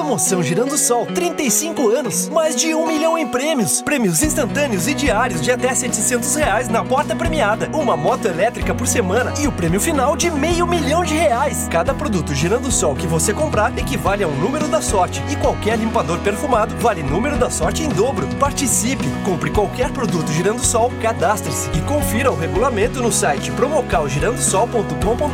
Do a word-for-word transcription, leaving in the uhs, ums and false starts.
Promoção Girando Sol, trinta e cinco anos, mais de um milhão em prêmios. Prêmios instantâneos e diários de até setecentos reais na porta premiada. Uma moto elétrica por semana e o prêmio final de meio milhão de reais. Cada produto Girando Sol que você comprar equivale a um número da sorte. E qualquer limpador perfumado vale número da sorte em dobro. Participe! Compre qualquer produto Girando Sol, cadastre-se e confira o regulamento no site promocal girando sol ponto com ponto